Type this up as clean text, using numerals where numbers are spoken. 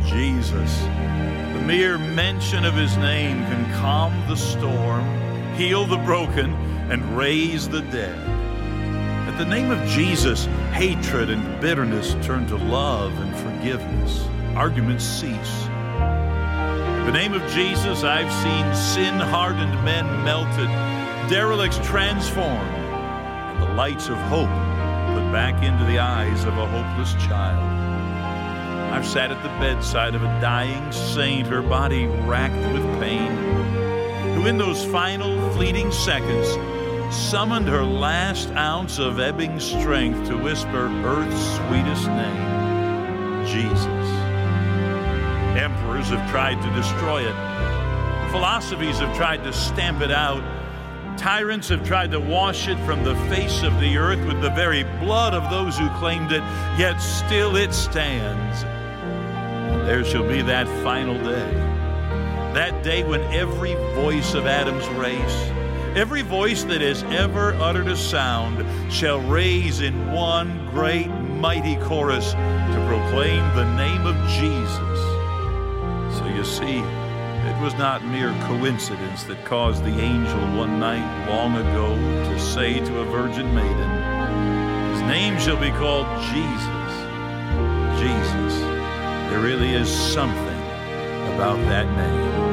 Jesus. The mere mention of his name can calm the storm, heal the broken, and raise the dead. At the name of Jesus, hatred and bitterness turn to love and forgiveness. Arguments cease. In the name of Jesus, I've seen sin-hardened men melted, derelicts transformed, and the lights of hope put back into the eyes of a hopeless child. I've sat at the bedside of a dying saint, her body racked with pain, who in those final fleeting seconds summoned her last ounce of ebbing strength to whisper earth's sweetest name, Jesus. Emperors have tried to destroy it. Philosophies have tried to stamp it out. Tyrants have tried to wash it from the face of the earth with the very blood of those who claimed it, yet still it stands. And there shall be that final day. That day when every voice of Adam's race, every voice that has ever uttered a sound, shall raise in one great mighty chorus to proclaim the name of Jesus. So you see, it was not mere coincidence that caused the angel one night long ago to say to a virgin maiden, his name shall be called Jesus. Jesus. There really is something about that name.